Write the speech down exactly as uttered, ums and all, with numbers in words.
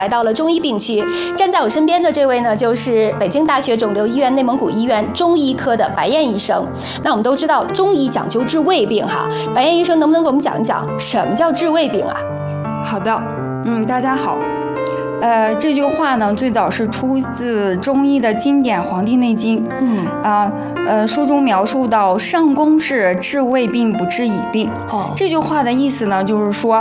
来到了中医病区，站在我身边的这位呢，就是北京大学肿瘤医院内蒙古医院中医科的白燕医生。那我们都知道，中医讲究治胃病哈，白燕医生能不能给我们讲一讲什么叫治胃病啊？ 好的，嗯，大家好。呃，这句话呢，最早是出自中医的经典《黄帝内经》。嗯啊，呃，书中描述到上工是治胃病不治已病。哦，这句话的意思呢，就是说